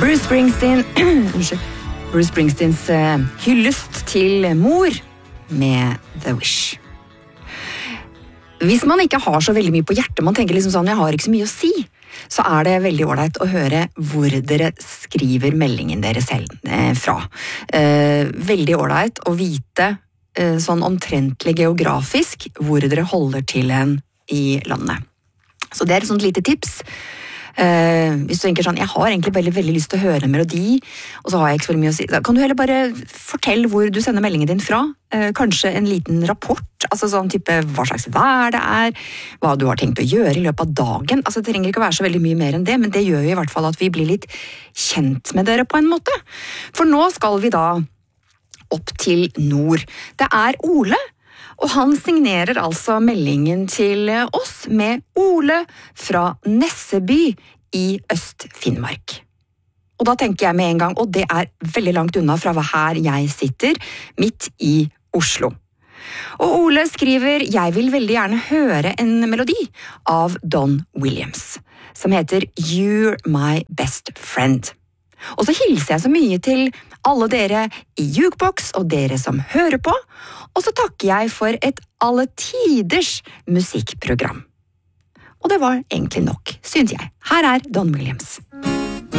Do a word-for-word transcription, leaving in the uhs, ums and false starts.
Bruce Springsteen, unnskyld, Bruce Springsteens uh, hyllest til mor med The Wish. Hvis man ikke har så veldig mye på hjertet, man tenker liksom sånn, jeg har ikke så mye å si, så er det veldig ordentlig å høre hvor dere skriver meldingen dere selv eh, fra. Eh, veldig ordentlig å vite eh, sånn omtrentlig geografisk hvor dere holder til en i landet. Så det er et sånt lite tips. Uh, hvis du tenker sånn, jeg har egentlig veldig, veldig lyst til å høre en melodi, og så har jeg ikke så veldig mye å si, da kan du heller bare fortelle hvor du sender meldingen din fra, uh, kanskje en liten rapport, altså sånn type hva slags vær det er, hva du har tenkt å gjøre i løpet av dagen, altså det trenger ikke å være så veldig mye mer enn det, men det gjør jo i hvert fall at vi blir litt kjent med dere på en måte. For nå skal vi da opp til nord. Det er Ole, og han signerer altså meldingen til oss med Ole fra Nesseby i Øst-Finnmark. Og da tenker jeg med en gang, og det er veldig langt unna fra her jeg sitter, midt i Oslo. Og Ole skriver, jeg vil veldig gjerne høre en melodi av Don Williams, som heter You're My Best Friend. Og så hilser jeg så mye til alle dere i Jukebox og dere som hører på, og så takker jeg for et alle tiders musikkprogram. Og det var egentlig nok, synes jeg. Her er Don Williams.